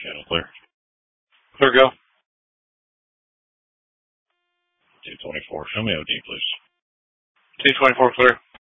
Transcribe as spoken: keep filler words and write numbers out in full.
Channel clear. Clear go. two twenty-four. Show me O D, please. two twenty-four clear.